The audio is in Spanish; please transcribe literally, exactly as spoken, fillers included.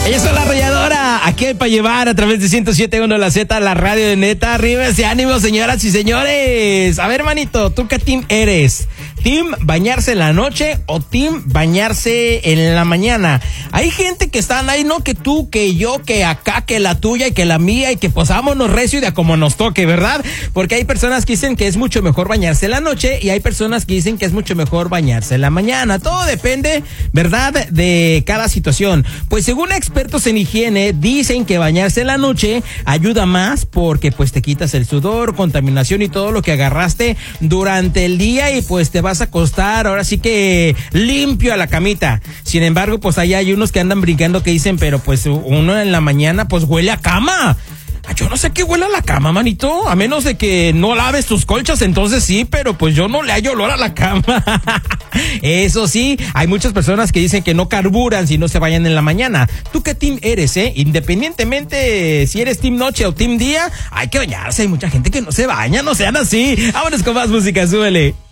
Ella es la arrolladora, aquí hay para llevar a través de ciento siete punto uno La Z, la radio de neta. Arriba ese ánimo, señoras y señores. A ver, manito, ¿tú qué team eres? ¿Team bañarse en la noche o team bañarse en la mañana? Hay gente que están ahí, no que tú, que yo, que acá, que la tuya y que la mía y que pues vámonos recio y de a como nos toque, ¿verdad? Porque hay personas que dicen que es mucho mejor bañarse en la noche y hay personas que dicen que es mucho mejor bañarse en la mañana. Todo depende, ¿verdad?, de cada situación. Pues según expertos en higiene, dicen que bañarse en la noche ayuda más porque pues te quitas el sudor, contaminación y todo lo que agarraste durante el día y pues te vas a acostar ahora sí que limpio a la camita. Sin embargo, pues ahí hay unos que andan brincando que dicen, pero pues uno en la mañana pues huele a cama. Yo no sé qué huele a la cama, manito, a menos de que no laves tus colchas, entonces sí, pero pues yo no le hallo olor a la cama. Eso sí, hay muchas personas que dicen que no carburan si no se bañan en la mañana. ¿Tú qué team eres, eh? Independientemente si eres team noche o team día, hay que bañarse. Hay mucha gente que no se baña, no sean así. Vámonos con más música, súbele.